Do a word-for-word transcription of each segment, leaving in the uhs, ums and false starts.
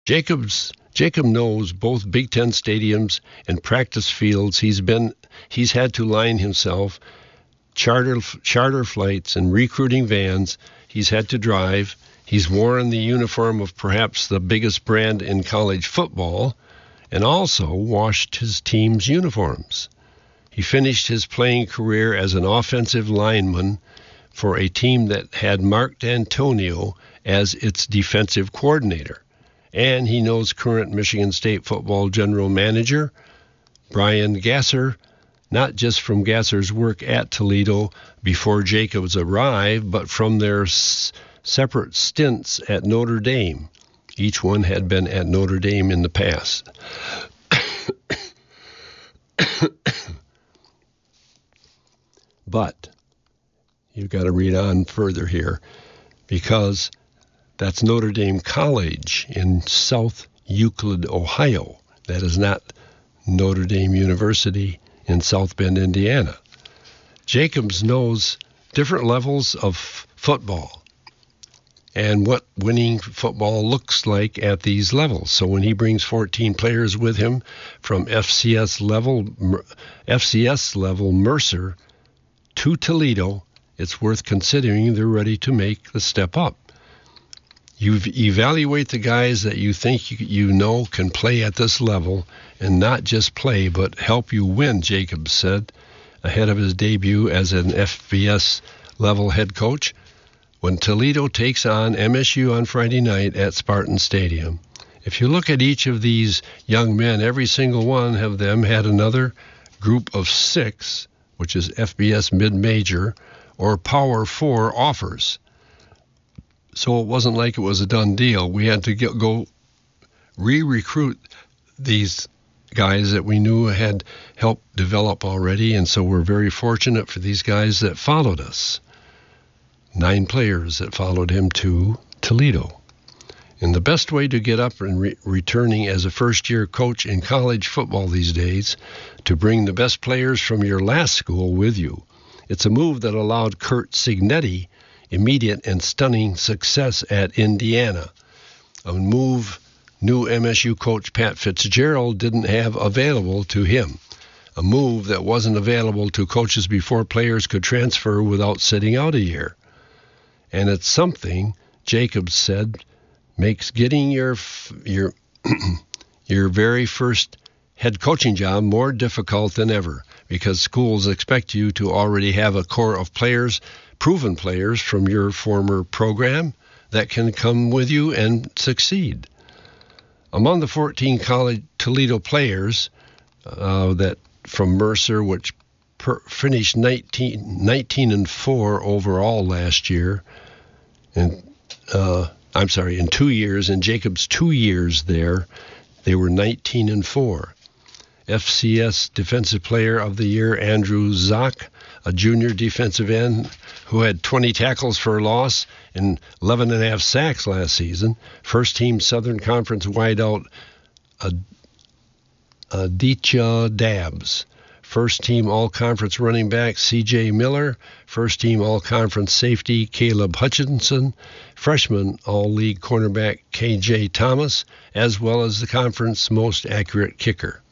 Jacobs Jacob knows both Big Ten stadiums and practice fields. He's been he's had to line himself, charter charter flights and recruiting vans. He's had to drive. He's worn the uniform of perhaps the biggest brand in college football, and also washed his team's uniforms. He finished his playing career as an offensive lineman for a team that had Mark D'Antonio as its defensive coordinator. And he knows current Michigan State football general manager Brian Gasser, not just from Gasser's work at Toledo before Jacobs arrived, but from their s- separate stints at Notre Dame. Each one had been at Notre Dame in the past. But you've got to read on further here, because that's Notre Dame College in South Euclid, Ohio. That is not Notre Dame University in South Bend, Indiana. Jacobs knows different levels of football and what winning football looks like at these levels. So when he brings fourteen players with him from F C S level, F C S level Mercer to Toledo, it's worth considering they're ready to make the step up. You evaluate the guys that you think you, you know can play at this level, and not just play, but help you win, Jacobs said, ahead of his debut as an F B S level head coach when Toledo takes on M S U on Friday night at Spartan Stadium. If you look at each of these young men, every single one of them had another group of six, which is F B S mid-major, or Power Four offers. So it wasn't like it was a done deal. We had to get, go re-recruit these guys that we knew had helped develop already, and so we're very fortunate for these guys that followed us. Nine players that followed him to Toledo. And the best way to get up and re- returning as a first-year coach in college football these days, to bring the best players from your last school with you. It's a move that allowed Curt Cignetti immediate and stunning success at Indiana, a move new M S U coach Pat Fitzgerald didn't have available to him, a move that wasn't available to coaches before players could transfer without sitting out a year. And it's something, Jacobs said, makes getting your your your very first head coaching job more difficult than ever, because schools expect you to already have a core of players, proven players from your former program that can come with you and succeed. Among the fourteen college Toledo players uh, that from Mercer, which per, finished nineteen, nineteen and four overall last year, and uh, I'm sorry, in two years, in Jacobs' two years there, they were nineteen and four. F C S Defensive Player of the Year Andrew Zock, a junior defensive end who had twenty tackles for a loss and eleven and a half sacks last season. First team Southern Conference wideout Aditya Dabbs. First team all-conference running back C J Miller. First team all-conference safety Caleb Hutchinson. Freshman all-league cornerback K J Thomas, as well as the conference most accurate kicker.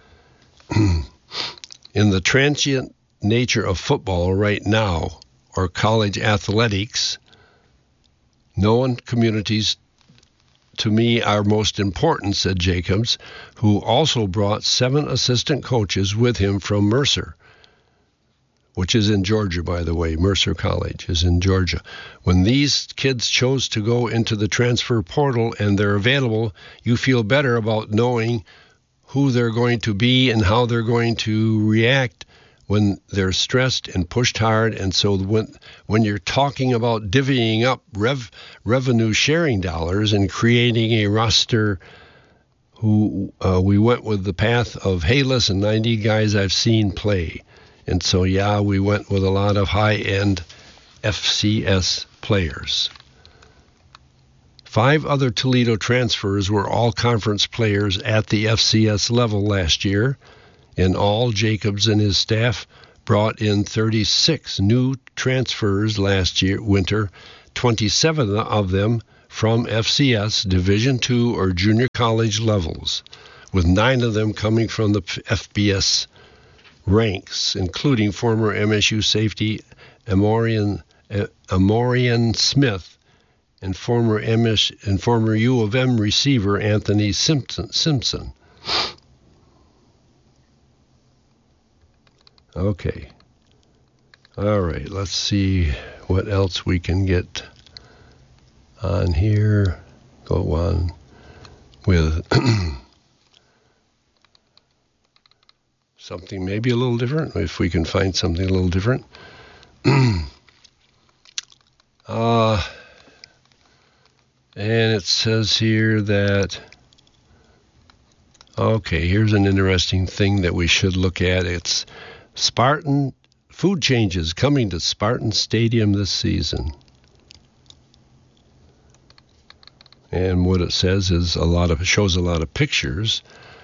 In the transient nature of football right now, or college athletics, known communities to me are most important, said Jacobs, who also brought seven assistant coaches with him from Mercer, which is in Georgia, by the way. Mercer College is in Georgia. When these kids chose to go into the transfer portal and they're available, you feel better about knowing who they're going to be and how they're going to react when they're stressed and pushed hard. And so when when you're talking about divvying up rev, revenue sharing dollars and creating a roster, who uh, we went with the path of, hey, listen, I need guys I've seen play. And so, yeah, we went with a lot of high-end F C S players. Five other Toledo transfers were all-conference players at the F C S level last year. In all, Jacobs and his staff brought in thirty-six new transfers last year, winter, twenty-seven of them from F C S, Division two, or junior college levels, with nine of them coming from the F B S ranks, including former M S U safety Amorian, Amorian Smith and former M S and former U of M receiver Anthony Simpson. Simpson. Okay. All right, let's see what else we can get on here. Go on with something maybe a little different, if we can find something a little different. uh, and it says here that, okay, here's an interesting thing that we should look at. It's Spartan food changes coming to Spartan Stadium this season. And what it says is a lot of, shows a lot of pictures.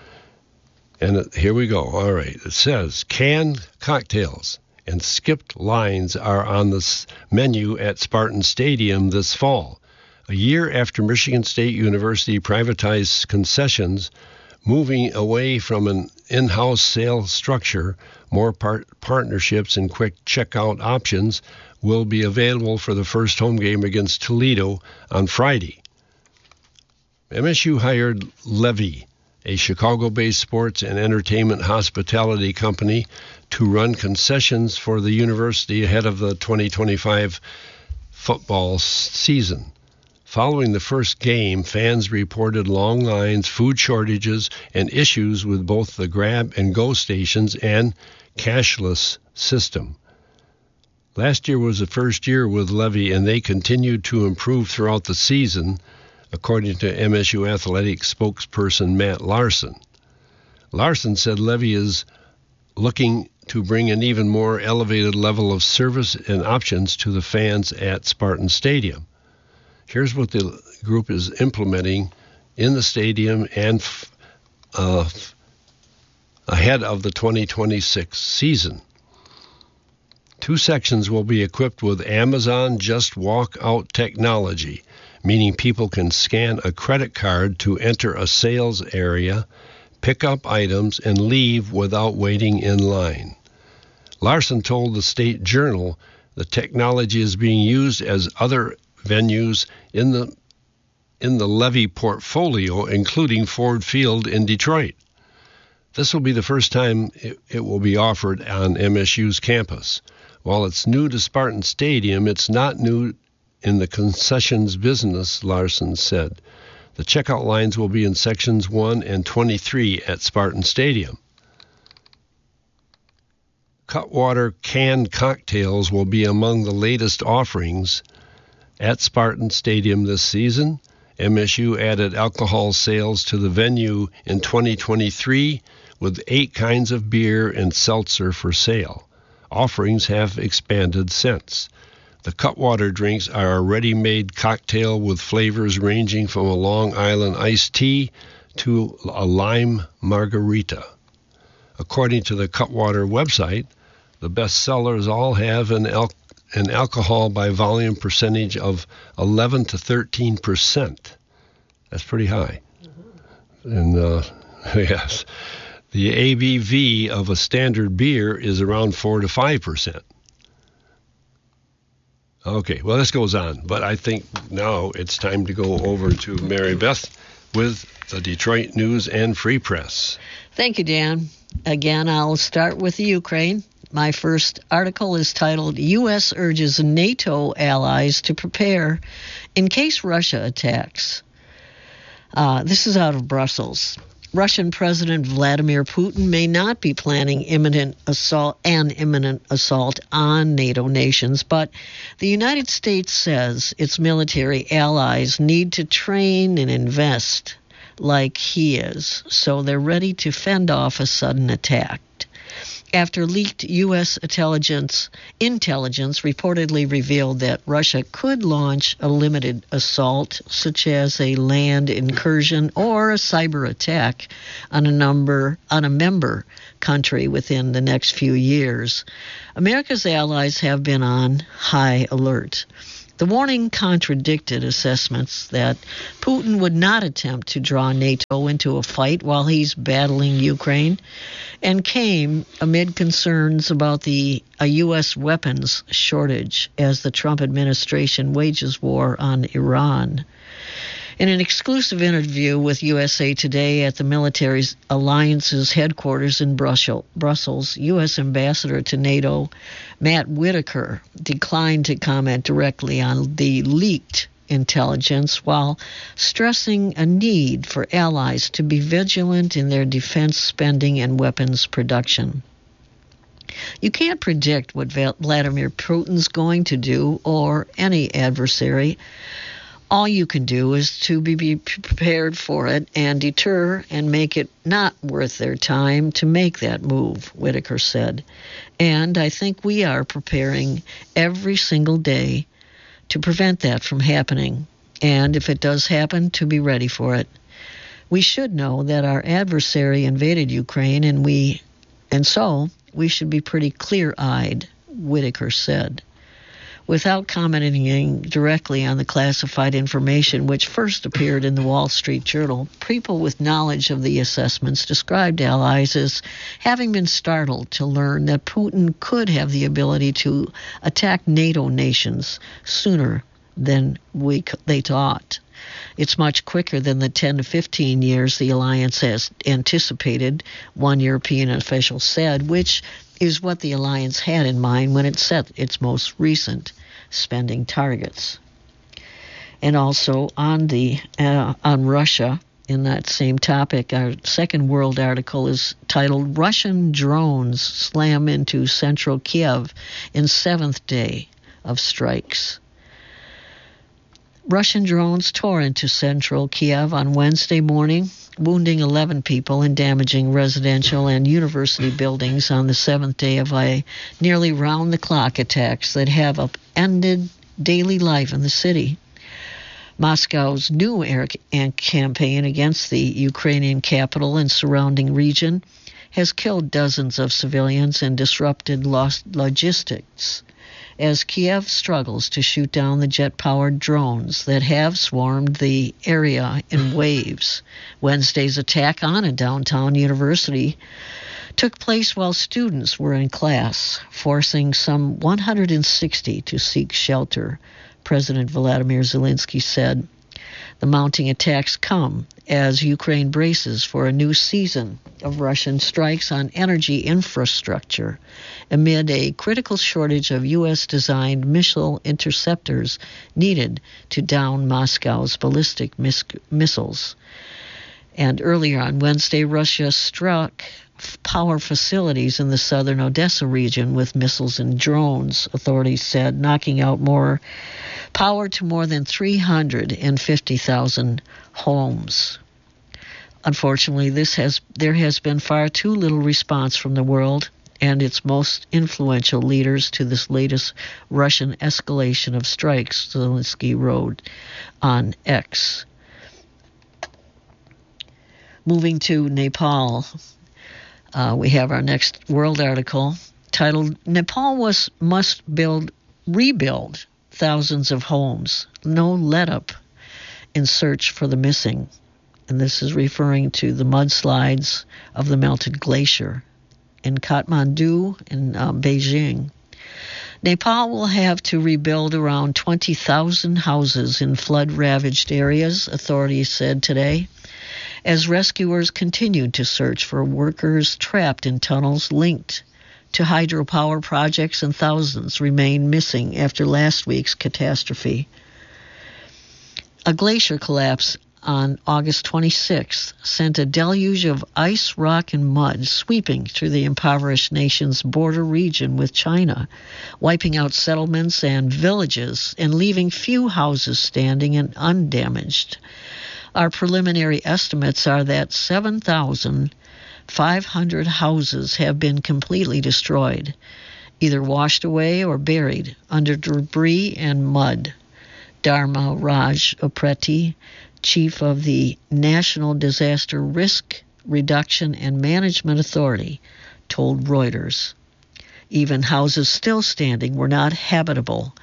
And it, here we go. All right. It says canned cocktails and skipped lines are on the menu at Spartan Stadium this fall. A year after Michigan State University privatized concessions, moving away from an in-house sales structure, more part- partnerships and quick checkout options will be available for the first home game against Toledo on Friday. M S U hired Levy, a Chicago-based sports and entertainment hospitality company, to run concessions for the university ahead of the twenty twenty-five football season. Following the first game, fans reported long lines, food shortages, and issues with both the grab and go stations and cashless system. Last year was the first year with Levy, and they continued to improve throughout the season, according to M S U Athletics spokesperson Matt Larson. Larson said Levy is looking to bring an even more elevated level of service and options to the fans at Spartan Stadium. Here's what the group is implementing in the stadium and uh, ahead of the twenty twenty-six season. Two sections will be equipped with Amazon Just Walk Out technology, meaning people can scan a credit card to enter a sales area, pick up items, and leave without waiting in line. Larson told the State Journal the technology is being used as other venues in the in the Levy portfolio, including Ford Field in Detroit. This will be the first time it, it will be offered on M S U's campus. While it's new to Spartan Stadium, it's not new in the concessions business, Larson said. The checkout lines will be in sections one and twenty-three at Spartan Stadium. Cutwater canned cocktails will be among the latest offerings at Spartan Stadium this season. M S U added alcohol sales to the venue in twenty twenty-three with eight kinds of beer and seltzer for sale. Offerings have expanded since. The Cutwater drinks are a ready-made cocktail with flavors ranging from a Long Island iced tea to a lime margarita. According to the Cutwater website, the best sellers all have an al- an alcohol by volume percentage of eleven to thirteen percent. That's pretty high. Mm-hmm. And uh, yes, the A B V of a standard beer is around four to five percent. Okay, well, this goes on, but I think now it's time to go over to Mary Beth with the Detroit News and Free Press. Thank you, Dan. Again, I'll start with the Ukraine. My first article is titled, U S Urges NATO Allies to Prepare in Case Russia Attacks. Uh, this is out of Brussels. Russian President Vladimir Putin may not be planning imminent assault an imminent assault on NATO nations, but the United States says its military allies need to train and invest like he is, so they're ready to fend off a sudden attack. After leaked U S intelligence intelligence reportedly revealed that Russia could launch a limited assault, such as a land incursion or a cyber attack on a number on a member country within the next few years, America's allies have been on high alert. The warning contradicted assessments that Putin would not attempt to draw NATO into a fight while he's battling Ukraine, and came amid concerns about the a U S weapons shortage as the Trump administration wages war on Iran. In an exclusive interview with U S A Today at the Military Alliance's headquarters in Brussels, U S Ambassador to NATO Matt Whitaker declined to comment directly on the leaked intelligence while stressing a need for allies to be vigilant in their defense spending and weapons production. You can't predict what Vladimir Putin's going to do or any adversary. All you can do is to be prepared for it and deter and make it not worth their time to make that move, Whitaker said. And I think we are preparing every single day to prevent that from happening. And if it does happen, to be ready for it. We should know that our adversary invaded Ukraine, and we, and so we should be pretty clear-eyed, Whitaker said. Without commenting directly on the classified information which first appeared in the Wall Street Journal, people with knowledge of the assessments described allies as having been startled to learn that Putin could have the ability to attack NATO nations sooner than we they thought. It's much quicker than the ten to fifteen years the alliance has anticipated, one European official said, which is what the alliance had in mind when it set its most recent spending targets. And also on the uh, on Russia, in that same topic, our second world article is titled "Russian Drones Slam into Central Kiev in Seventh Day of Strikes." Russian drones tore into central Kiev on Wednesday morning, wounding eleven people and damaging residential and university buildings on the seventh day of a nearly round-the-clock attacks that have upended daily life in the city. Moscow's new air campaign against the Ukrainian capital and surrounding region has killed dozens of civilians and disrupted logistics as Kiev struggles to shoot down the jet-powered drones that have swarmed the area in waves. Wednesday's attack on a downtown university took place while students were in class, forcing some one hundred sixty to seek shelter, President Volodymyr Zelensky said. The mounting attacks come as Ukraine braces for a new season of Russian strikes on energy infrastructure amid a critical shortage of U S-designed missile interceptors needed to down Moscow's ballistic mis- missiles. And earlier on Wednesday, Russia struck power facilities in the southern Odessa region with missiles and drones, authorities said, knocking out more power to more than three hundred fifty thousand homes. Unfortunately, this has there has been far too little response from the world and its most influential leaders to this latest Russian escalation of strikes, Zelensky wrote on X. Moving to Nepal, uh, we have our next world article titled, Nepal was, must build, rebuild thousands of homes. No let-up in search for the missing. And this is referring to the mudslides of the melted glacier in Kathmandu and uh, Beijing. Nepal will have to rebuild around twenty thousand houses in flood-ravaged areas, authorities said today, as rescuers continued to search for workers trapped in tunnels linked to hydropower projects, and thousands remain missing after last week's catastrophe. A glacier collapse on August twenty-sixth sent a deluge of ice, rock, and mud sweeping through the impoverished nation's border region with China, wiping out settlements and villages and leaving few houses standing and undamaged. Our preliminary estimates are that seven thousand five hundred houses have been completely destroyed, either washed away or buried under debris and mud. Dharma Raj Opreti, chief of the National Disaster Risk Reduction and Management Authority, told Reuters. Even houses still standing were not habitable,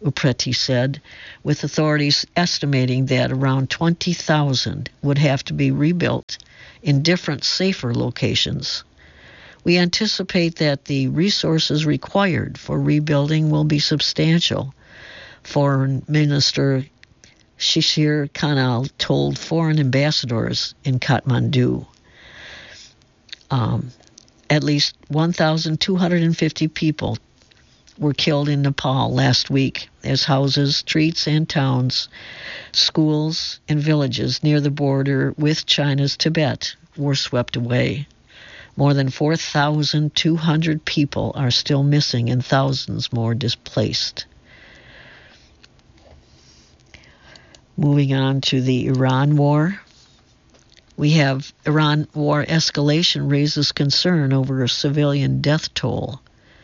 Upreti said, with authorities estimating that around twenty thousand would have to be rebuilt in different, safer locations. We anticipate that the resources required for rebuilding will be substantial, Foreign Minister Shishir Kanal told foreign ambassadors in Kathmandu. Um, at least one thousand two hundred fifty people were killed in Nepal last week as houses, streets, and towns, schools, and villages near the border with China's Tibet were swept away. More than four thousand two hundred people are still missing and thousands more displaced. Moving on to the Iran war. We have Iran war escalation raises concern over a civilian death toll.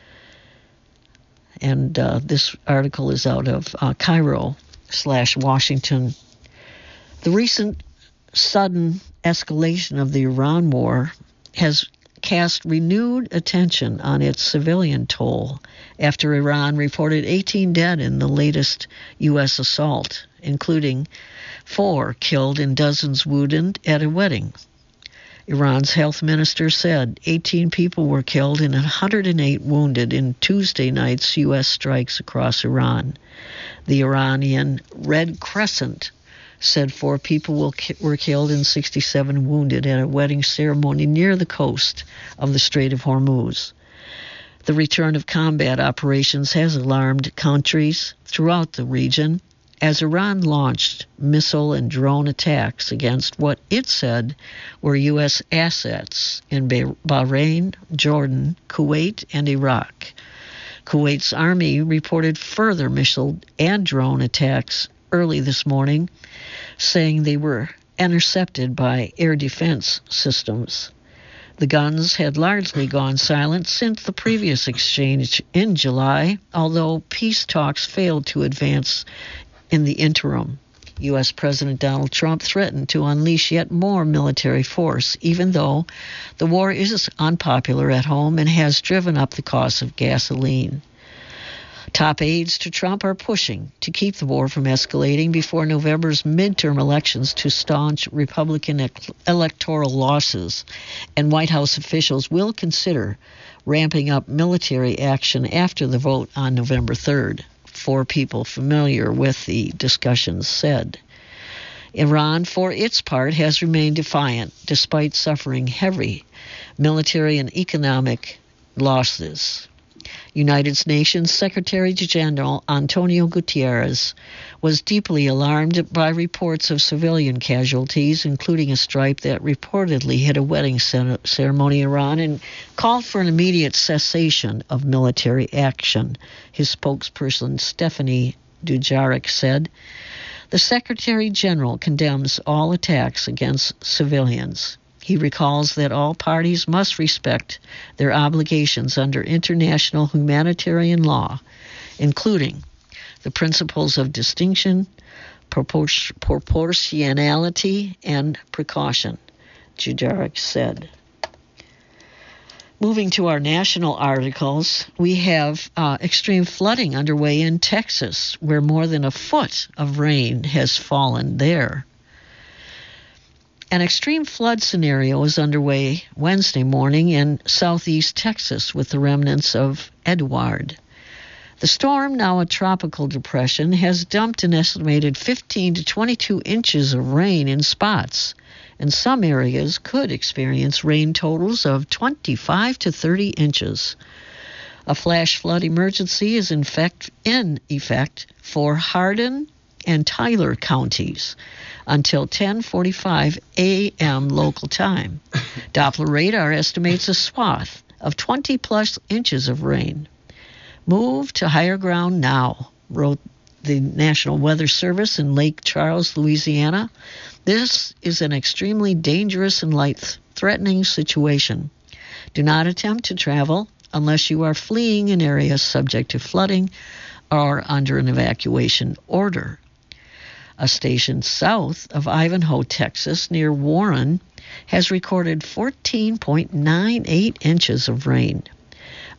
And uh, this article is out of uh, Cairo slash Washington. The recent sudden escalation of the Iran war has cast renewed attention on its civilian toll after Iran reported eighteen dead in the latest U S assault, including four killed and dozens wounded at a wedding. Iran's health minister said eighteen people were killed and one hundred eight wounded in Tuesday night's U S strikes across Iran. The Iranian Red Crescent said four people were killed and sixty-seven wounded at a wedding ceremony near the coast of the Strait of Hormuz. The return of combat operations has alarmed countries throughout the region as Iran launched missile and drone attacks against what it said were U S assets in Bahrain, Jordan, Kuwait, and Iraq. Kuwait's army reported further missile and drone attacks early this morning, saying they were intercepted by air defense systems. The guns had largely gone silent since the previous exchange in July, although peace talks failed to advance in the interim. U S President Donald Trump threatened to unleash yet more military force, even though the war is unpopular at home and has driven up the cost of gasoline. Top aides to Trump are pushing to keep the war from escalating before November's midterm elections to staunch Republican e- electoral losses, and White House officials will consider ramping up military action after the vote on November third, four people familiar with the discussions said. Iran, for its part, has remained defiant despite suffering heavy military and economic losses. United Nations Secretary General Antonio Guterres was deeply alarmed by reports of civilian casualties, including a strike that reportedly hit a wedding ceremony in Iran, and called for an immediate cessation of military action. His spokesperson, Stephanie Dujarric, said, "The Secretary General condemns all attacks against civilians. He recalls that all parties must respect their obligations under international humanitarian law, including the principles of distinction, propor- proportionality, and precaution," Dujarric said. Moving to our national articles, we have uh, extreme flooding underway in Texas, where more than a foot of rain has fallen there. An extreme flood scenario is underway Wednesday morning in southeast Texas with the remnants of Edouard. The storm, now a tropical depression, has dumped an estimated fifteen to twenty-two inches of rain in spots, and some areas could experience rain totals of twenty-five to thirty inches. A flash flood emergency is in effect, in effect for Hardin and Tyler counties until ten forty-five a.m. local time. Doppler radar estimates a swath of twenty-plus inches of rain. "Move to higher ground now," wrote the National Weather Service in Lake Charles, Louisiana. "This is an extremely dangerous and life-threatening situation. Do not attempt to travel unless you are fleeing an area subject to flooding or under an evacuation order." A station south of Ivanhoe, Texas, near Warren, has recorded fourteen point nine eight inches of rain.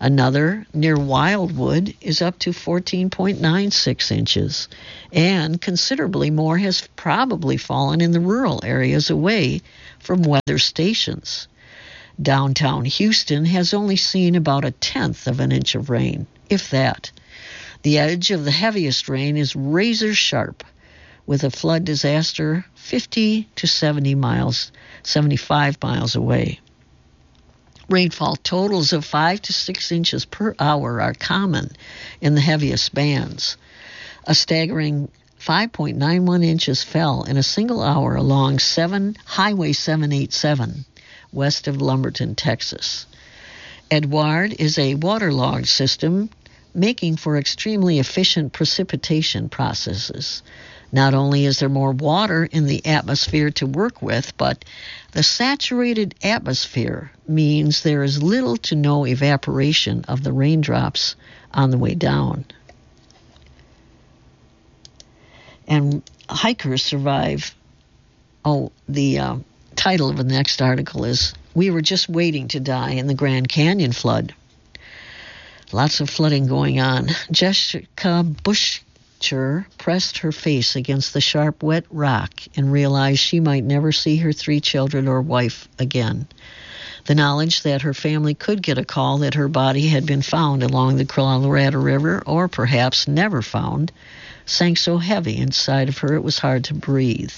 Another, near Wildwood, is up to fourteen point nine six inches, and considerably more has probably fallen in the rural areas away from weather stations. Downtown Houston has only seen about a tenth of an inch of rain, if that. The edge of the heaviest rain is razor sharp, with a flood disaster fifty to seventy miles, seventy-five miles away. Rainfall totals of five to six inches per hour are common in the heaviest bands. A staggering five point nine one inches fell in a single hour along seven, Highway seven eighty-seven, west of Lumberton, Texas. Edouard is a waterlogged system making for extremely efficient precipitation processes. Not only is there more water in the atmosphere to work with, but the saturated atmosphere means there is little to no evaporation of the raindrops on the way down. And hikers survive. Oh, the uh, title of the next article is, "We Were Just Waiting to Die in the Grand Canyon Flood." Lots of flooding going on. Jessica Bushcher pressed her face against the sharp, wet rock and realized she might never see her three children or wife again. The knowledge that her family could get a call that her body had been found along the Colorado River, or perhaps never found, sank so heavy inside of her it was hard to breathe.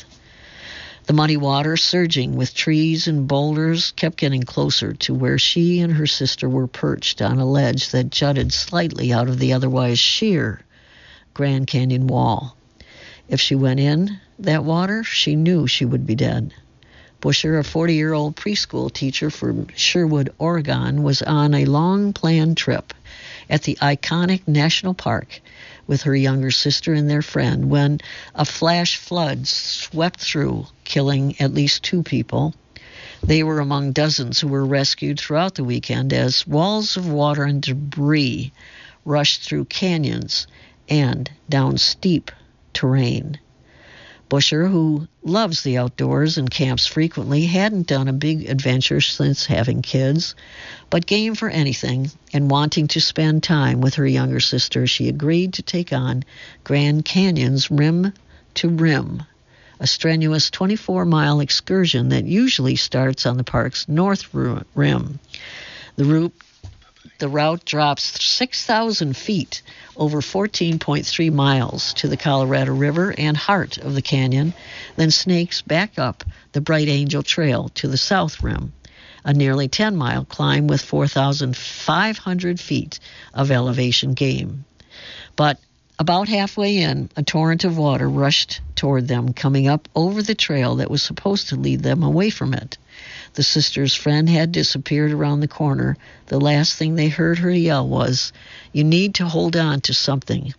The muddy water, surging with trees and boulders, kept getting closer to where she and her sister were perched on a ledge that jutted slightly out of the otherwise sheer Grand Canyon wall. If she went in that water, she knew she would be dead. Busher, a forty-year-old preschool teacher from Sherwood, Oregon, was on a long-planned trip at the iconic national park with her younger sister and their friend when a flash flood swept through, killing at least two people. They were among dozens who were rescued throughout the weekend as walls of water and debris rushed through canyons and down steep terrain. Busher, who loves the outdoors and camps frequently, hadn't done a big adventure since having kids, but game for anything and wanting to spend time with her younger sister, she agreed to take on Grand Canyon's Rim to Rim, a strenuous twenty-four mile excursion that usually starts on the park's north rim. The route The route drops six thousand feet over fourteen point three miles to the Colorado River and heart of the canyon, then snakes back up the Bright Angel Trail to the south rim, a nearly ten mile climb with four thousand five hundred feet of elevation gain. But about halfway in, a torrent of water rushed toward them, coming up over the trail that was supposed to lead them away from it. The sister's friend had disappeared around the corner. The last thing they heard her yell was, "You need to hold on to something."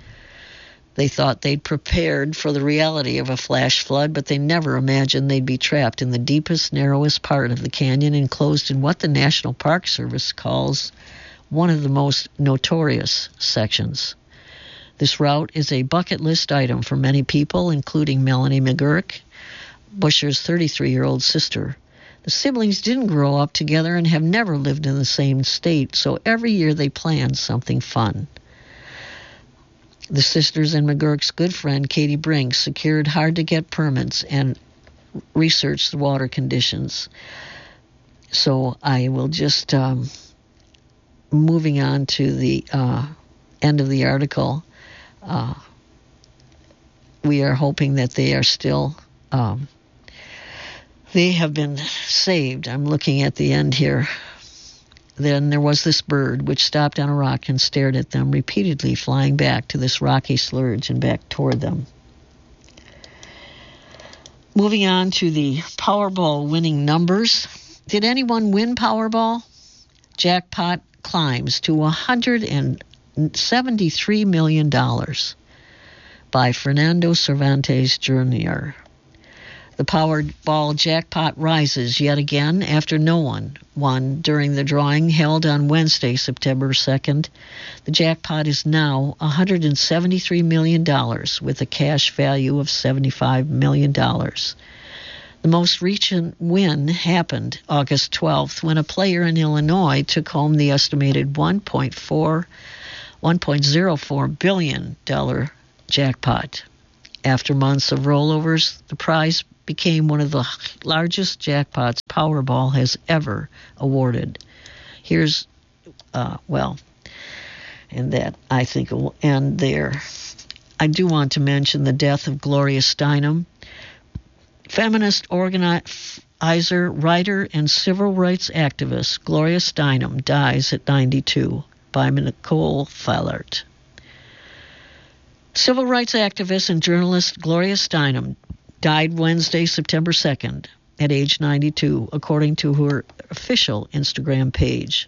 They thought they'd prepared for the reality of a flash flood, but they never imagined they'd be trapped in the deepest, narrowest part of the canyon, enclosed in what the National Park Service calls one of the most notorious sections. This route is a bucket list item for many people, including Melanie McGurk, Busher's thirty-three-year-old sister. The siblings didn't grow up together and have never lived in the same state, so every year they planned something fun. The sisters and McGurk's good friend, Katie Brinks, secured hard-to-get permits and researched the water conditions. So I will just, um, moving on to the uh, end of the article, uh, we are hoping that they are still... Um, They have been saved. I'm looking at the end here. Then there was this bird which stopped on a rock and stared at them, repeatedly flying back to this rocky sludge and back toward them. Moving on to the Powerball winning numbers. Did anyone win Powerball? Jackpot climbs to one hundred seventy-three million dollars by Fernando Cervantes Junior The Powerball jackpot rises yet again after no one won during the drawing held on Wednesday, September second. The jackpot is now one hundred seventy-three million dollars with a cash value of seventy-five million dollars. The most recent win happened August twelfth when a player in Illinois took home the estimated one point four, one point zero four billion dollars jackpot. After months of rollovers, the prize became one of the largest jackpots Powerball has ever awarded. Here's, uh, well, and that I think will end there. I do want to mention the death of Gloria Steinem, feminist organizer, writer, and civil rights activist. Gloria Steinem dies at ninety-two, by Nicole Fallert. Civil rights activist and journalist Gloria Steinem died Wednesday, September second, at age ninety-two, according to her official Instagram page.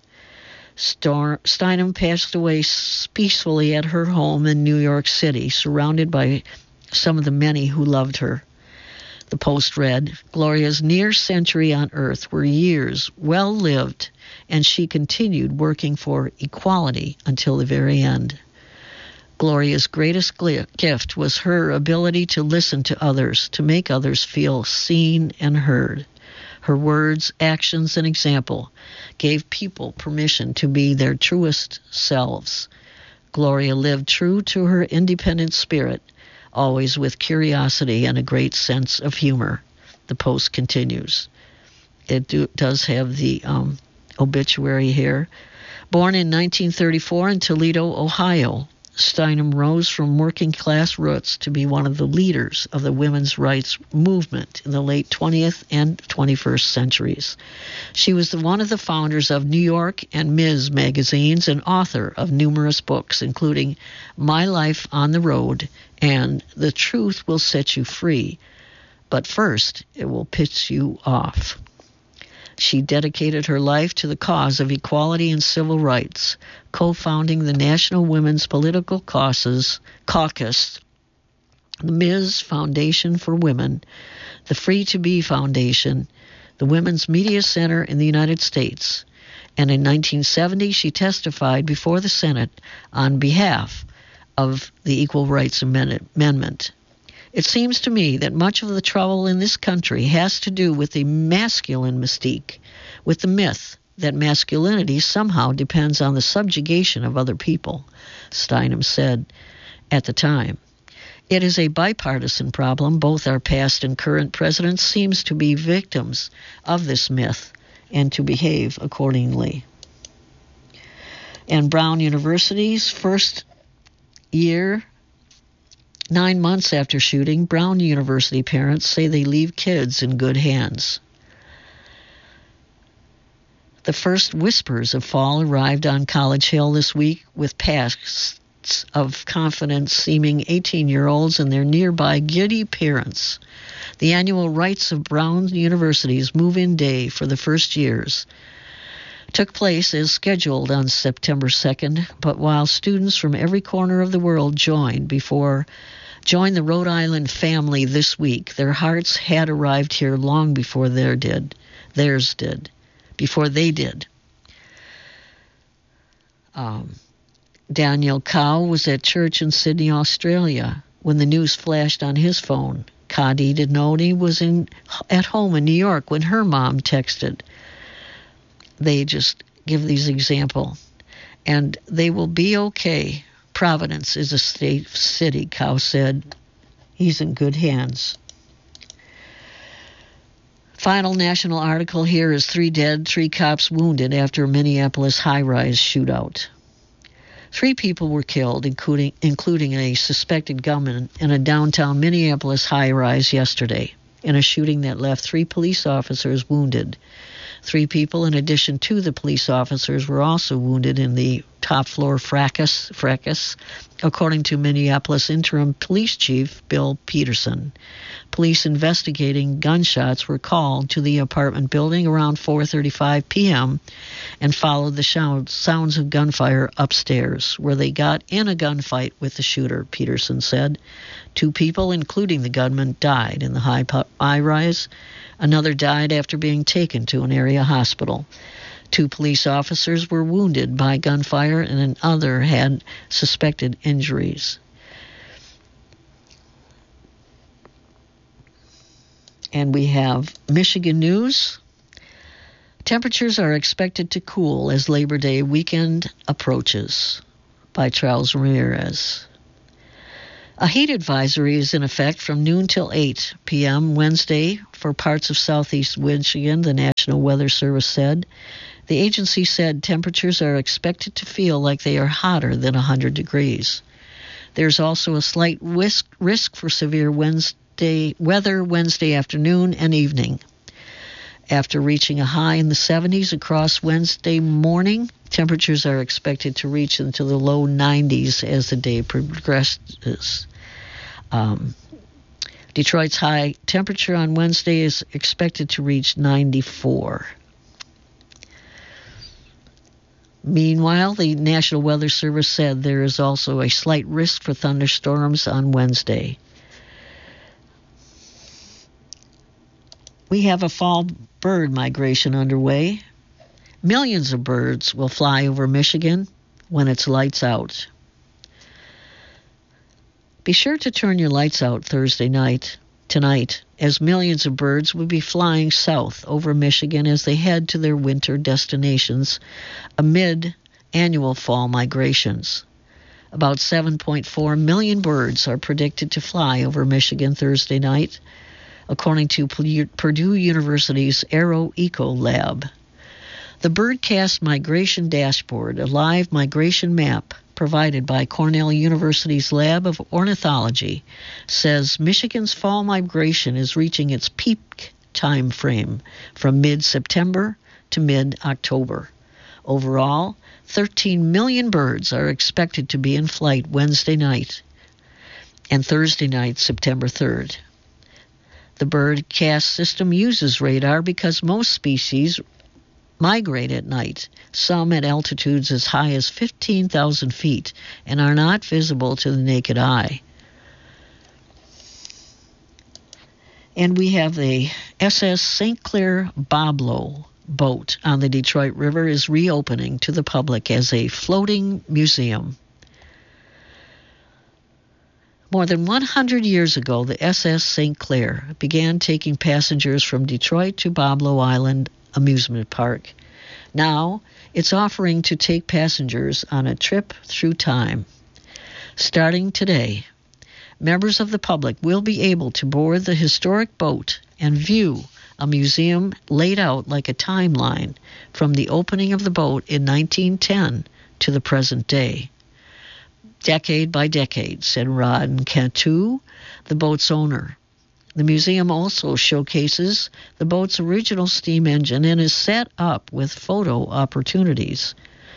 Stor- Steinem passed away peacefully at her home in New York City, surrounded by some of the many who loved her. The post read, Gloria's near century on Earth were years well lived, and she continued working for equality until the very end. Gloria's greatest gift was her ability to listen to others, to make others feel seen and heard. Her words, actions, and example gave people permission to be their truest selves. Gloria lived true to her independent spirit, always with curiosity and a great sense of humor. The post continues. It do, does have the um, obituary here. Born in nineteen thirty-four in Toledo, Ohio, Steinem rose from working-class roots to be one of the leaders of the women's rights movement in the late twentieth and twenty-first centuries. She was the, one of the founders of New York and Miz magazines and author of numerous books, including My Life on the Road and The Truth Will Set You Free, but first it will piss you off. She dedicated her life to the cause of equality and civil rights, co-founding the National Women's Political Caucus, Caucus, the Miz Foundation for Women, the Free to Be Foundation, the Women's Media Center in the United States. And in nineteen seventy, she testified before the Senate on behalf of the Equal Rights Amendment. It seems to me that much of the trouble in this country has to do with the masculine mystique, with the myth that masculinity somehow depends on the subjugation of other people, Steinem said at the time. It is a bipartisan problem. Both our past and current presidents seems to be victims of this myth and to behave accordingly. And Brown University's first year Nine months after shooting, Brown University parents say they leave kids in good hands. The first whispers of fall arrived on College Hill this week with pasts of confident seeming eighteen-year-olds and their nearby giddy parents. The annual Rites of Brown University's move-in day for the first years took place as scheduled on September second, but while students from every corner of the world joined before joined the Rhode Island family this week, their hearts had arrived here long before their did, theirs did, before they did. Um, Daniel Cow was at church in Sydney, Australia, when the news flashed on his phone. Kadi Denoni was in at home in New York when her mom texted. They just give these example. And they will be okay. Providence is a safe city, Cow said. He's in good hands. Final national article here is three dead, three cops wounded after a Minneapolis high-rise shootout. Three people were killed, including, including a suspected gunman in a downtown Minneapolis high-rise yesterday, in a shooting that left three police officers wounded. Three people, in addition to the police officers, were also wounded in the top-floor fracas, fracas, according to Minneapolis Interim Police Chief Bill Peterson. Police investigating gunshots were called to the apartment building around four thirty-five p.m. and followed the sounds of gunfire upstairs, where they got in a gunfight with the shooter, Peterson said. Two people, including the gunman, died in the high high-rise. Another died after being taken to an area hospital. Two police officers were wounded by gunfire, and another had suspected injuries. And we have Michigan news. Temperatures are expected to cool as Labor Day weekend approaches, by Charles Ramirez. A heat advisory is in effect from noon till eight p.m. Wednesday for parts of southeast Michigan, the National Weather Service said. The agency said temperatures are expected to feel like they are hotter than one hundred degrees. There's also a slight risk, risk for severe Wednesday weather Wednesday afternoon and evening. After reaching a high in the seventies across Wednesday morning, temperatures are expected to reach into the low nineties as the day progresses. Um, Detroit's high temperature on Wednesday is expected to reach ninety-four. Meanwhile, the National Weather Service said there is also a slight risk for thunderstorms on Wednesday. We have a fall bird migration underway. Millions of birds will fly over Michigan when it's lights out. Be sure to turn your lights out Thursday night, tonight, as millions of birds will be flying south over Michigan as they head to their winter destinations amid annual fall migrations. About seven point four million birds are predicted to fly over Michigan Thursday night, according to Purdue University's Aero Eco Lab. The Birdcast Migration Dashboard, a live migration map provided by Cornell University's Lab of Ornithology, says Michigan's fall migration is reaching its peak time frame from mid-September to mid-October. Overall, thirteen million birds are expected to be in flight Wednesday night and Thursday night, September third. The Birdcast system uses radar because most species migrate at night, some at altitudes as high as fifteen thousand feet, and are not visible to the naked eye. And we have the S S Saint Clair Boblo boat on the Detroit River is reopening to the public as a floating museum. More than one hundred years ago, the S S Saint Clair began taking passengers from Detroit to Boblo Island Amusement Park. Now, it's offering to take passengers on a trip through time. Starting today, members of the public will be able to board the historic boat and view a museum laid out like a timeline from the opening of the boat in nineteen ten to the present day. Decade by decade, said Ron Cantu, the boat's owner. The museum also showcases the boat's original steam engine and is set up with photo opportunities.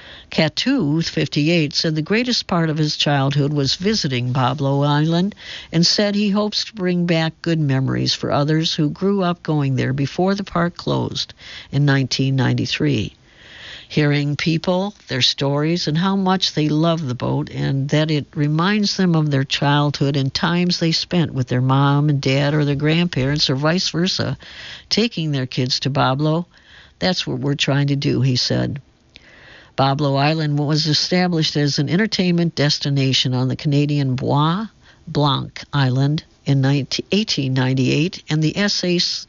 Catu, fifty-eight, said the greatest part of his childhood was visiting Boblo Island and said he hopes to bring back good memories for others who grew up going there before the park closed in nineteen ninety-three. Hearing people, their stories, and how much they love the boat, and that it reminds them of their childhood and times they spent with their mom and dad or their grandparents or vice versa, taking their kids to Boblo. That's what we're trying to do, he said. Boblo Island was established as an entertainment destination on the Canadian Bois Blanc Island in eighteen ninety-eight, and the S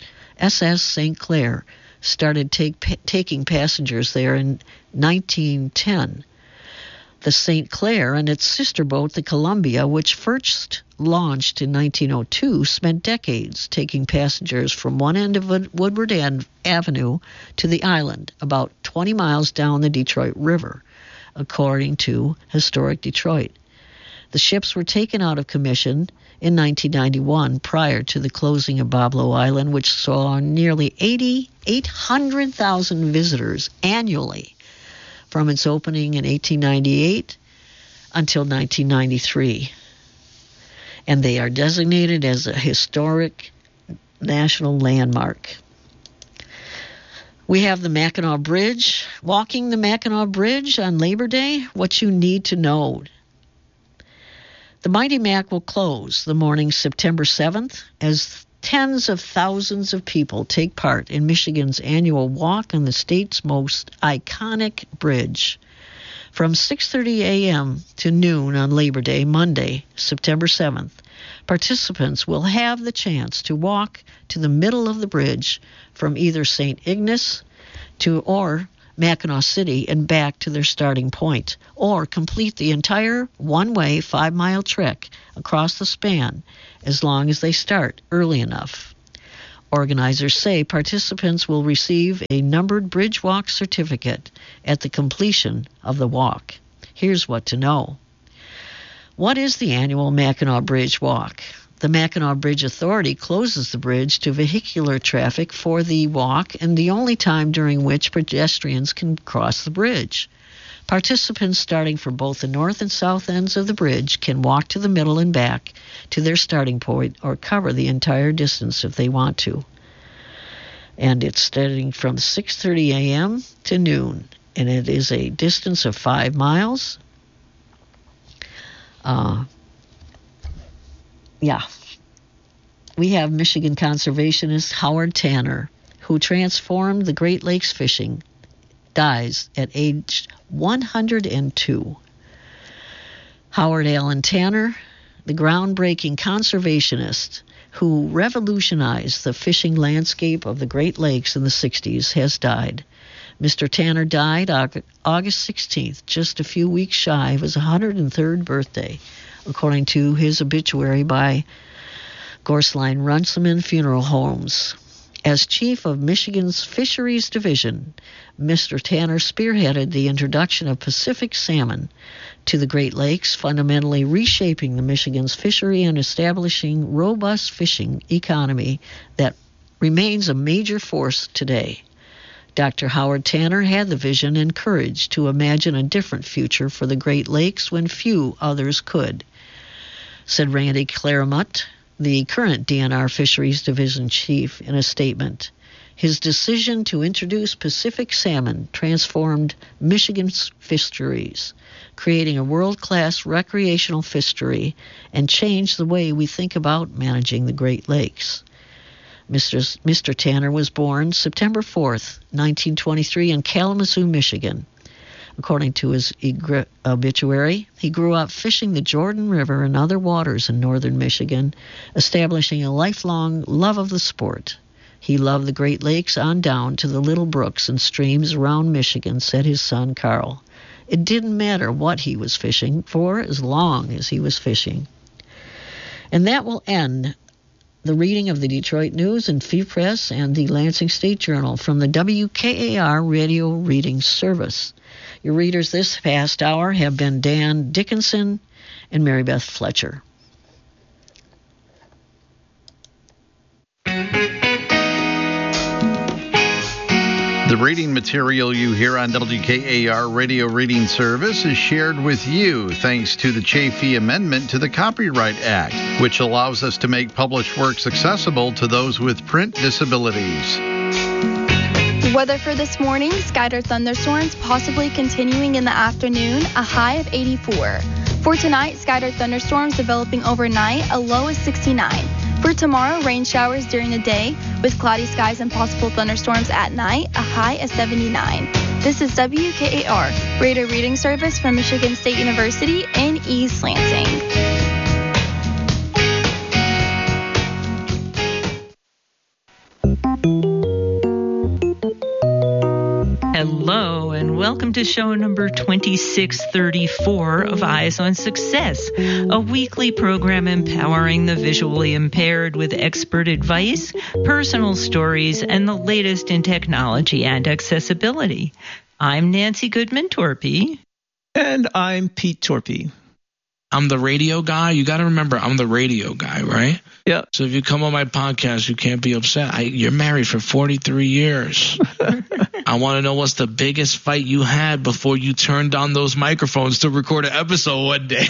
S Saint Clair started take, pa- taking passengers there in nineteen ten. The Saint Clair and its sister boat, the Columbia, which first launched in nineteen oh two, spent decades taking passengers from one end of Woodward Avenue to the island, about twenty miles down the Detroit River, according to Historic Detroit. The ships were taken out of commission in nineteen ninety-one, prior to the closing of Boblo Island, which saw nearly eight hundred thousand visitors annually from its opening in eighteen ninety-eight until nineteen ninety-three. And they are designated as a historic national landmark. We have the Mackinac Bridge. Walking the Mackinac Bridge on Labor Day, what you need to know. The Mighty Mac will close the morning September seventh as tens of thousands of people take part in Michigan's annual walk on the state's most iconic bridge. From six thirty a.m. to noon on Labor Day, Monday, September seventh, Participants will have the chance to walk to the middle of the bridge from either Saint Ignace to or Mackinac City and back to their starting point, or complete the entire one-way five-mile trek across the span as long as they start early enough. Organizers say participants will receive a numbered bridge walk certificate at the completion of the walk. Here's what to know. What is the annual Mackinac Bridge Walk? The Mackinac Bridge Authority closes the bridge to vehicular traffic for the walk and the only time during which pedestrians can cross the bridge. Participants starting from both the north and south ends of the bridge can walk to the middle and back to their starting point or cover the entire distance if they want to. And it's starting from six thirty a.m. to noon, and it is a distance of five miles. Uh, yeah. We have Michigan conservationist Howard Tanner, who transformed the Great Lakes fishing, dies at age one hundred two. Howard Allen Tanner, the groundbreaking conservationist who revolutionized the fishing landscape of the Great Lakes in the sixties, has died. Mister Tanner died August sixteenth, just a few weeks shy of his one hundred third birthday, according to his obituary by Gorsline Runciman Funeral Homes. As chief of Michigan's Fisheries Division, Mister Tanner spearheaded the introduction of Pacific salmon to the Great Lakes, fundamentally reshaping the Michigan's fishery and establishing robust fishing economy that remains a major force today. Doctor Howard Tanner had the vision and courage to imagine a different future for the Great Lakes when few others could, said Randy Claremont, the current D N R Fisheries Division chief, in a statement. His decision to introduce Pacific salmon transformed Michigan's fisheries, creating a world-class recreational fishery, and changed the way we think about managing the Great Lakes. Mister Mister Tanner was born September fourth, nineteen twenty-three, in Kalamazoo, Michigan. According to his obituary, he grew up fishing the Jordan River and other waters in northern Michigan, establishing a lifelong love of the sport. He loved the Great Lakes on down to the little brooks and streams around Michigan, said his son Carl. It didn't matter what he was fishing for as long as he was fishing. And that will end the reading of the Detroit News and Free Press and the Lansing State Journal from the W K A R Radio Reading Service. Your readers this past hour have been Dan Dickinson and Mary Beth Fletcher. The reading material you hear on W K A R Radio Reading Service is shared with you thanks to the Chafee Amendment to the Copyright Act, which allows us to make published works accessible to those with print disabilities. Weather for this morning, scattered thunderstorms possibly continuing in the afternoon, a high of eighty-four. For tonight, scattered thunderstorms developing overnight, a low of sixty-nine. For tomorrow, rain showers during the day with cloudy skies and possible thunderstorms at night, a high of seventy-nine. This is W K A R, Radio Reading Service from Michigan State University in East Lansing. Hello, and welcome to show number twenty-six thirty-four of Eyes on Success, a weekly program empowering the visually impaired with expert advice, personal stories, and the latest in technology and accessibility. I'm Nancy Goodman-Torpy. And I'm Pete Torpy. I'm the radio guy. You got to remember, I'm the radio guy, right? Yeah. So if you come on my podcast, you can't be upset. I, you're married for forty-three years. I want to know what's the biggest fight you had before you turned on those microphones to record an episode one day.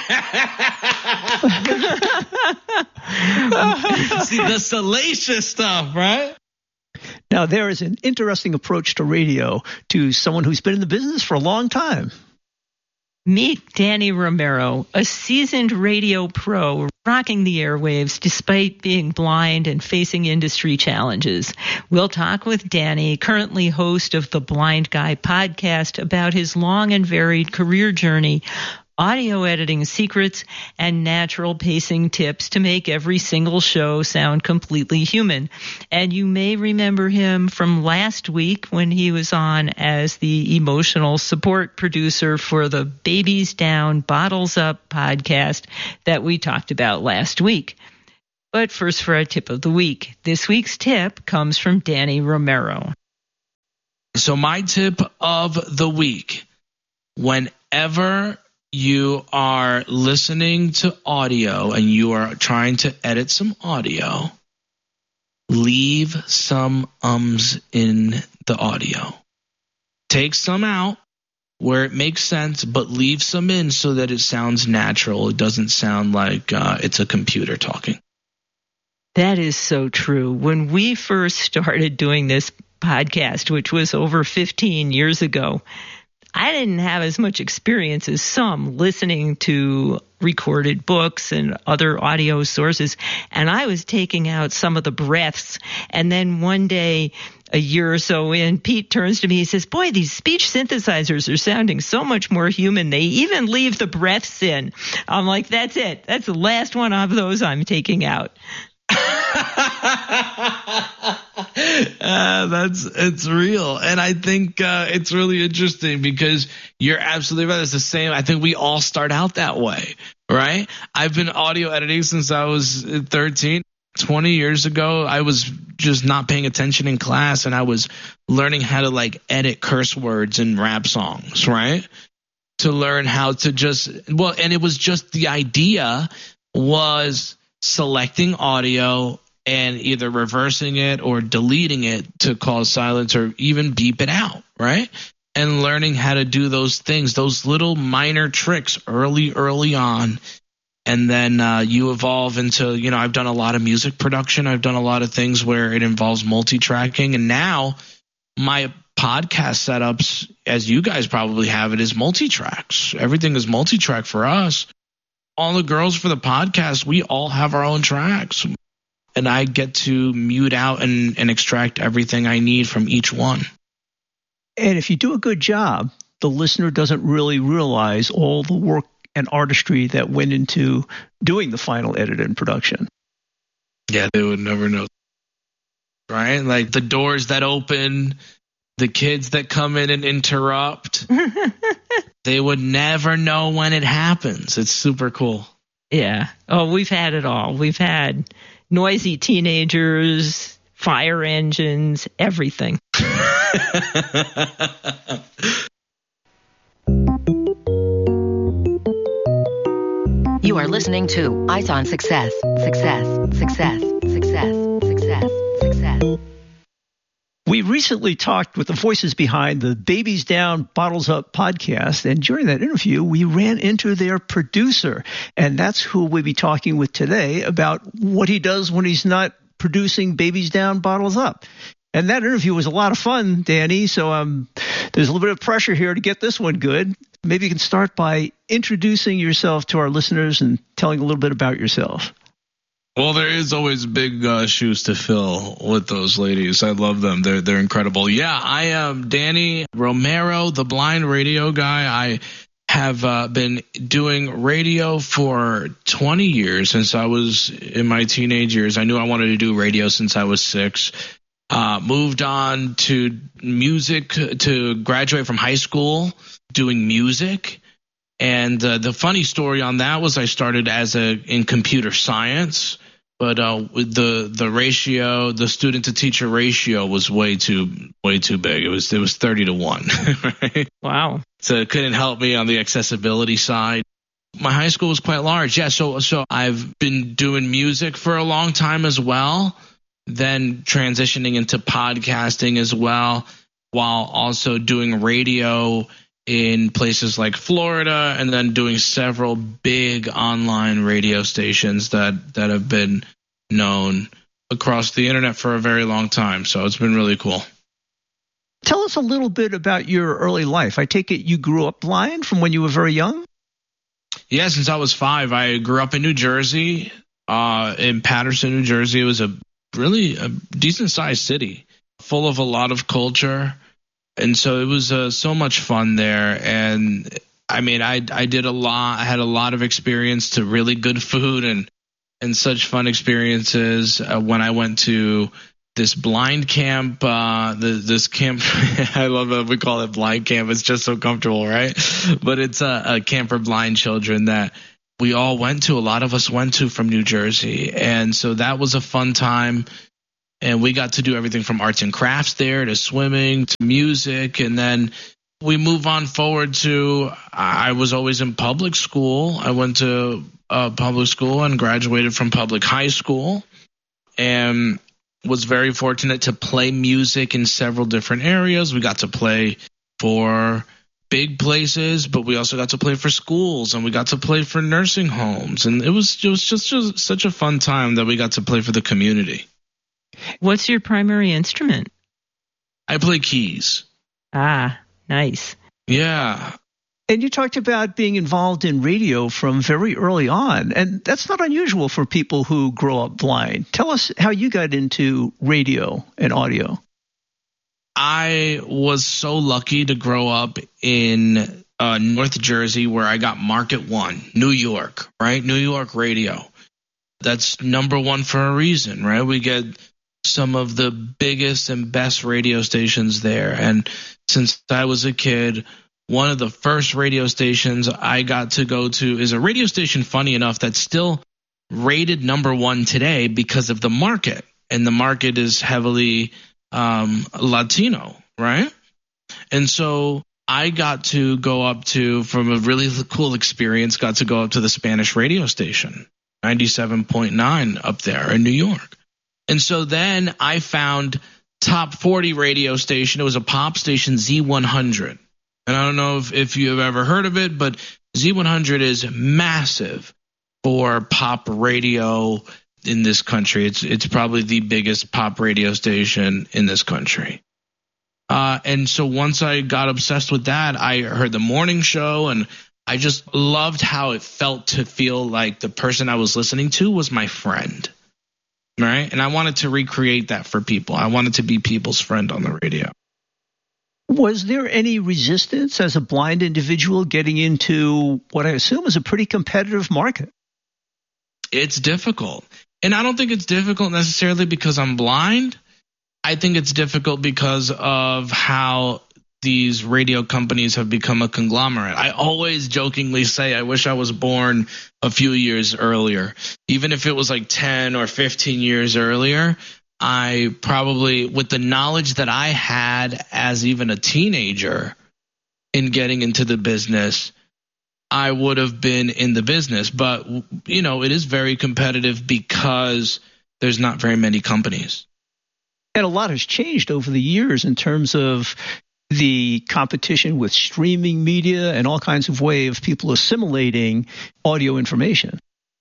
See, the salacious stuff, right? Now, there is an interesting approach to radio to someone who's been in the business for a long time. Meet Danny Romero, a seasoned radio pro rocking the airwaves despite being blind and facing industry challenges. We'll talk with Danny, currently host of the Blind Guy podcast, about his long and varied career journey audio editing secrets, and natural pacing tips to make every single show sound completely human. And you may remember him from last week when he was on as the emotional support producer for the Babies Down, Bottles Up podcast that we talked about last week. But first for our tip of the week. This week's tip comes from Danny Romero. So my tip of the week, whenever you are listening to audio and you are trying to edit some audio, leave some ums in the audio. Take some out where it makes sense, but leave some in so that it sounds natural. It doesn't sound like uh, it's a computer talking. That is so true. When we first started doing this podcast, which was over fifteen years ago, I didn't have as much experience as some listening to recorded books and other audio sources, and I was taking out some of the breaths. And then one day, a year or so in, Pete turns to me, he says, boy, these speech synthesizers are sounding so much more human. They even leave the breaths in. I'm like, that's it. That's the last one of those I'm taking out. uh, that's it's real, and I think uh, it's really interesting because you're absolutely right. It's the same. I think we all start out that way, right? I've been audio editing since I was thirteen. twenty years ago, I was just not paying attention in class, and I was learning how to like edit curse words in rap songs, right? To learn how to just well, and it was just the idea was selecting audio and either reversing it or deleting it to cause silence or even beep it out, right? And learning how to do those things, those little minor tricks early, early on. And then uh, you evolve into, you know, I've done a lot of music production. I've done a lot of things where it involves multi-tracking. And now my podcast setups, as you guys probably have it, is multi-tracks. Everything is multi-track for us. All the girls for the podcast, we all have our own tracks. And I get to mute out and, and extract everything I need from each one. And if you do a good job, the listener doesn't really realize all the work and artistry that went into doing the final edit and production. Yeah, they would never know. Right? Like the doors that open, the kids that come in and interrupt. They would never know when it happens. It's super cool. Yeah. Oh, we've had it all. We've had noisy teenagers, fire engines, everything. You are listening to Eyes on Success. Success. Success. Success. Success. Success. We recently talked with the voices behind the Babies Down, Bottles Up podcast, and during that interview, we ran into their producer, and that's who we'll be talking with today about what he does when he's not producing Babies Down, Bottles Up. And that interview was a lot of fun, Danny, so um, there's a little bit of pressure here to get this one good. Maybe you can start by introducing yourself to our listeners and telling a little bit about yourself. Well, there is always big uh, shoes to fill with those ladies. I love them. They're they're incredible. Yeah, I am Danny Romero, the blind radio guy. I have uh, been doing radio for twenty years since I was in my teenage years. I knew I wanted to do radio since I was six. Uh, moved on to music to graduate from high school doing music. And uh, the funny story on that was I started as a in computer science. But uh, the the ratio, the student to teacher ratio, was way too way too big. It was it was thirty to one. Right? Wow! So it couldn't help me on the accessibility side. My high school was quite large. Yeah. So so I've been doing music for a long time as well. Then transitioning into podcasting as well, while also doing radio in places like Florida, and then doing several big online radio stations that, that have been known across the internet for a very long time. So it's been really cool. Tell us a little bit about your early life. I take it you grew up blind from when you were very young? Yeah, since I was five. I grew up in New Jersey, uh, in Paterson, New Jersey. It was a really a decent-sized city, full of a lot of culture. And so it was uh, so much fun there. And I mean, I I did a lot. I had a lot of experience to really good food and and such fun experiences uh, when I went to this blind camp. Uh, the, this camp, I love it. We call it blind camp. It's just so comfortable, right? But it's a, a camp for blind children that we all went to. A lot of us went to from New Jersey, and so that was a fun time. And we got to do everything from arts and crafts there to swimming to music, and then we move on forward to, I was always in public school. I went to uh, public school and graduated from public high school and was very fortunate to play music in several different areas. We got to play for big places, but we also got to play for schools, and we got to play for nursing homes. And it was, it was just, just such a fun time that we got to play for the community. What's your primary instrument? I play keys. Ah, nice. Yeah. And you talked about being involved in radio from very early on, and that's not unusual for people who grow up blind. Tell us how you got into radio and audio. I was so lucky to grow up in uh, North Jersey, where I got Market One, New York, right? New York radio. That's number one for a reason, right? We get some of the biggest and best radio stations there. And since I was a kid, one of the first radio stations I got to go to is a radio station, funny enough, that's still rated number one today because of the market. And the market is heavily um, Latino, right? And so I got to go up to, from a really cool experience, got to go up to the Spanish radio station, ninety-seven point nine up there in New York. And so then I found top forty radio station. It was a pop station, Z one hundred. And I don't know if, if you've ever heard of it, but Z one hundred is massive for pop radio in this country. It's it's probably the biggest pop radio station in this country. Uh, and so once I got obsessed with that, I heard the morning show, and I just loved how it felt to feel like the person I was listening to was my friend. Right? And I wanted to recreate that for people. I wanted to be people's friend on the radio. Was there any resistance as a blind individual getting into what I assume is a pretty competitive market? It's difficult. And I don't think it's difficult necessarily because I'm blind. I think it's difficult because of how these radio companies have become a conglomerate. I always jokingly say I wish I was born a few years earlier. Even if it was like ten or fifteen years earlier, I probably, with the knowledge that I had as even a teenager in getting into the business, I would have been in the business. But, you know, it is very competitive because there's not very many companies. And a lot has changed over the years in terms of the competition with streaming media and all kinds of way of people assimilating audio information.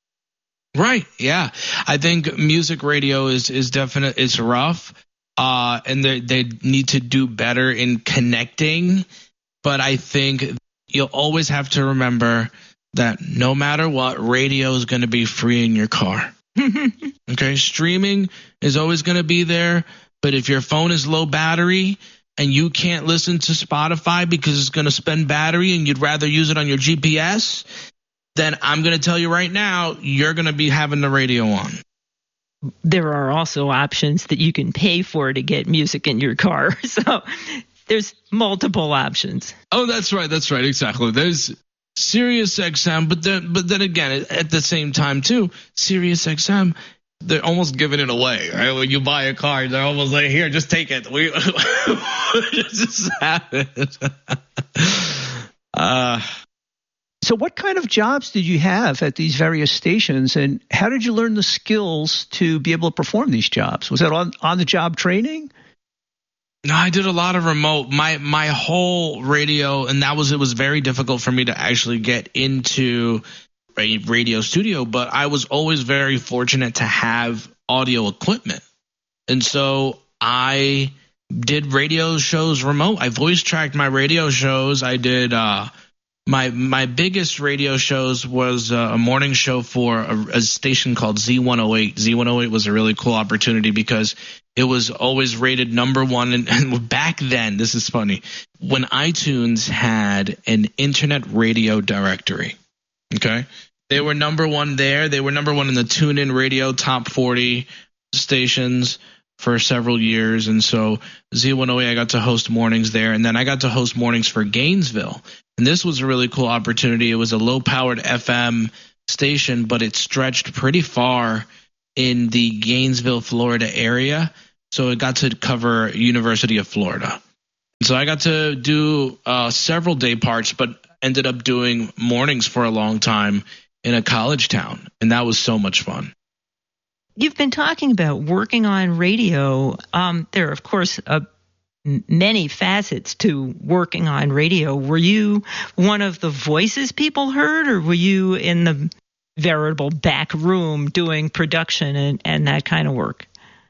Right. Yeah. I think music radio is, is definite. It's rough. Uh, and they, they need to do better in connecting. But I think you'll always have to remember that no matter what, radio is going to be free in your car. Okay. Streaming is always going to be there. But if your phone is low battery and you can't listen to Spotify because it's going to spend battery and you'd rather use it on your G P S, then I'm going to tell you right now, you're going to be having the radio on. There are also options that you can pay for to get music in your car. So there's multiple options. Oh, that's right. That's right. Exactly. There's Sirius X M, but then, but then again, at the same time, too, Sirius X M, they're almost giving it away, right? When you buy a car, they're almost like, here, just take it. We just have it. uh, so what kind of jobs did you have at these various stations, and how did you learn the skills to be able to perform these jobs? Was that on, on-the-job training? No, I did a lot of remote. My my whole radio, and that was it was very difficult for me to actually get into a radio studio, but I was always very fortunate to have audio equipment. And so I did radio shows remote. I voice tracked my radio shows. I did uh, My my biggest radio shows was uh, a morning show for a, a station called Z one oh eight. Z one oh eight was a really cool opportunity because it was always rated number one. And, and back then, this is funny, when iTunes had an internet radio directory, okay? They were number one there. They were number one in the TuneIn Radio top forty stations for several years. And so Z one oh eight, I got to host mornings there. And then I got to host mornings for Gainesville. And this was a really cool opportunity. It was a low-powered F M station, but it stretched pretty far in the Gainesville, Florida area. So it got to cover University of Florida. So I got to do uh, several day parts, but ended up doing mornings for a long time in a college town. And that was so much fun. You've been talking about working on radio. Um, there are, of course, uh, many facets to working on radio. Were you one of the voices people heard, or were you in the veritable back room doing production and, and that kind of work?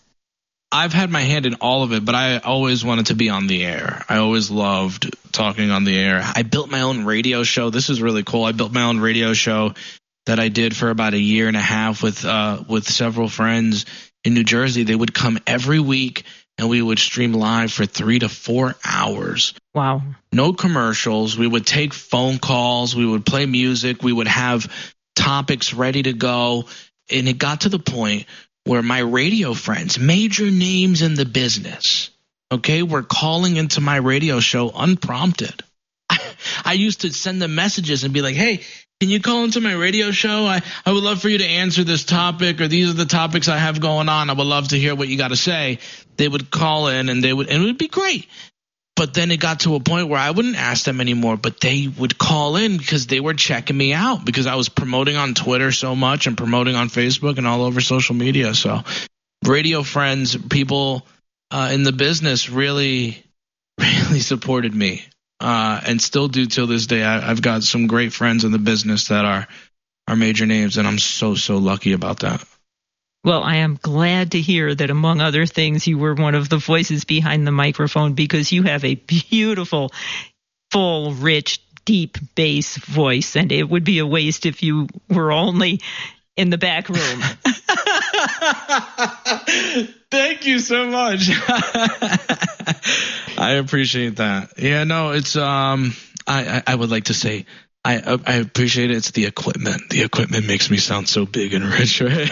I've had my hand in all of it, but I always wanted to be on the air. I always loved talking on the air. I built my own radio show. This is really cool. I built my own radio show that I did for about a year and a half with uh, with several friends in New Jersey. They would come every week, and we would stream live for three to four hours. Wow. No commercials. We would take phone calls. We would play music. We would have topics ready to go. And it got to the point where my radio friends, major names in the business, okay, were calling into my radio show unprompted. I, I used to send them messages and be like, hey, can you call into my radio show? I, I would love for you to answer this topic, or these are the topics I have going on. I would love to hear what you got to say. They would call in, and they would, and it would be great. But then it got to a point where I wouldn't ask them anymore, but they would call in because they were checking me out because I was promoting on Twitter so much and promoting on Facebook and all over social media. So radio friends, people uh, in the business really, really supported me. Uh, and still do till this day. I, I've got some great friends in the business that are are major names, and I'm so, so lucky about that. Well, I am glad to hear that, among other things, you were one of the voices behind the microphone, because you have a beautiful, full, rich, deep bass voice, and it would be a waste if you were only in the back room. Thank you so much. I appreciate that. Yeah, no, it's um, I, I, I would like to say I I appreciate it. It's the equipment. The equipment makes me sound so big and rich, right?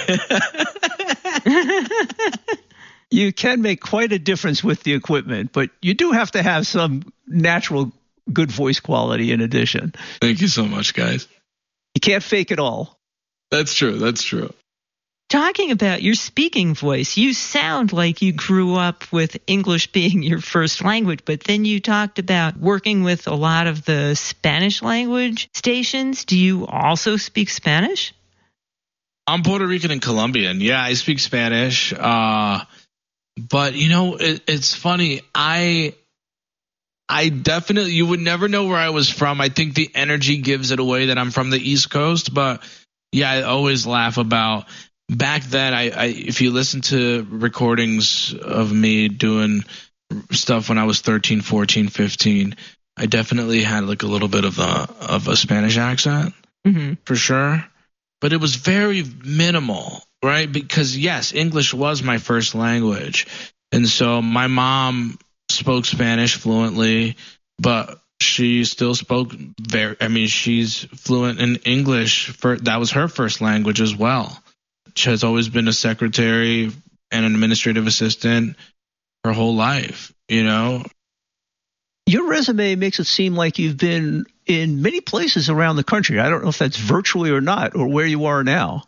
You can make quite a difference with the equipment, but you do have to have some natural good voice quality in addition. Thank you so much, guys. You can't fake it all. That's true. That's true. Talking about your speaking voice, you sound like you grew up with English being your first language, but then you talked about working with a lot of the Spanish language stations. Do you also speak Spanish? I'm Puerto Rican and Colombian. Yeah, I speak Spanish. Uh, but, you know, it, it's funny. I I definitely, you would never know where I was from. I think the energy gives it away that I'm from the East Coast. But, yeah, I always laugh about back then. I, I if you listen to recordings of me doing stuff when I was thirteen, fourteen, fifteen, I definitely had like a little bit of a of a Spanish accent, mm-hmm. for sure. But it was very minimal, right? Because, yes, English was my first language. And so my mom spoke Spanish fluently, but she still spoke very, I mean, she's fluent in English. For, that was her first language as well. She has always been a secretary and an administrative assistant her whole life, you know? Your resume makes it seem like you've been in many places around the country. I don't know if that's virtually or not, or where you are now.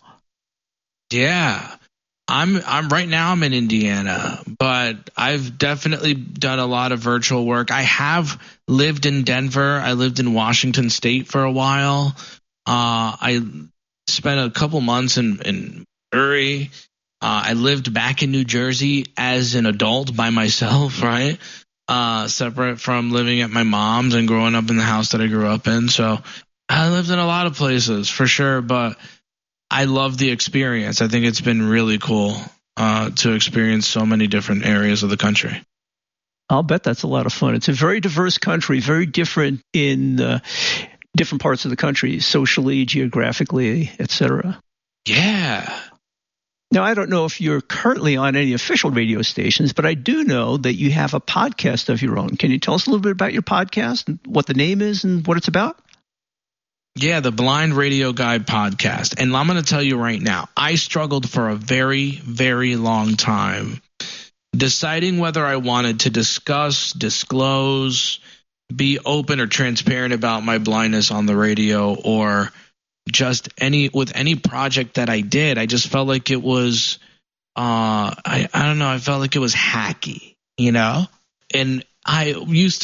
Yeah. I'm I'm right now I'm in Indiana, but I've definitely done a lot of virtual work. I have lived in Denver. I lived in Washington State for a while. Uh, I spent a couple months in, in Missouri. Uh, I lived back in New Jersey as an adult by myself, right? Uh, separate from living at my mom's and growing up in the house that I grew up in. So I lived in a lot of places for sure, but I love the experience. I think it's been really cool uh, to experience so many different areas of the country. I'll bet that's a lot of fun. It's a very diverse country, very different in uh, different parts of the country, socially, geographically, et cetera. Yeah. Now, I don't know if you're currently on any official radio stations, but I do know that you have a podcast of your own. Can you tell us a little bit about your podcast and what the name is and what it's about? Yeah, the Blind Radio Guide podcast. And I'm going to tell you right now, I struggled for a very, very long time deciding whether I wanted to discuss, disclose, be open or transparent about my blindness on the radio, or just any with any project that I did. I just felt like it was, uh, I, I don't know, I felt like it was hacky, you know? And I used